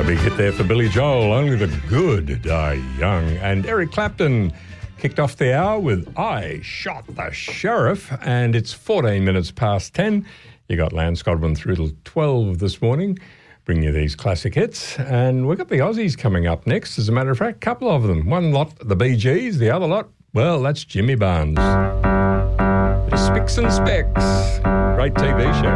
Big hit there for Billy Joel, Only the Good Die Young. And Eric Clapton kicked off the hour with I Shot the Sheriff, and it's 14 minutes past 10. You got Lance Godwin through till 12 this morning, bringing you these classic hits. And we've got the Aussies coming up next, as a matter of fact, a couple of them. One lot, the Bee Gees, the other lot, well, that's Jimmy Barnes. Spicks and Specks. Great TV show.